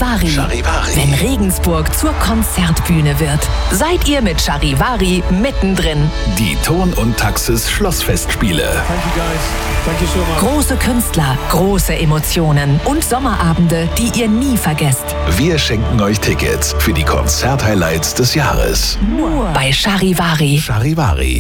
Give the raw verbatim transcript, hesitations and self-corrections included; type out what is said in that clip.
Charivari. Charivari. Wenn Regensburg zur Konzertbühne wird, seid ihr mit Charivari mittendrin. Die Ton und Taxis Schlossfestspiele. Thank you guys. Thank you so much. Große Künstler, große Emotionen und Sommerabende, die ihr nie vergesst. Wir schenken euch Tickets für die Konzerthighlights des Jahres. Nur bei Charivari. Charivari.